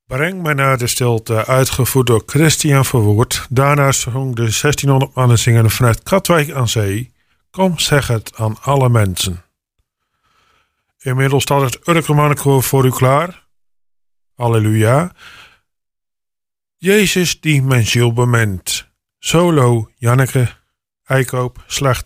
Breng mij naar de stilte, uitgevoerd door Christian Verwoerd. Daarna zong de 1600 mannen zingen vanuit Katwijk aan Zee. Kom, zeg het aan alle mensen. Inmiddels staat het Urkermannenkoor voor u klaar. Halleluja. Jezus die mijn ziel bemint. Solo, Janneke, Eikoop, Slechter.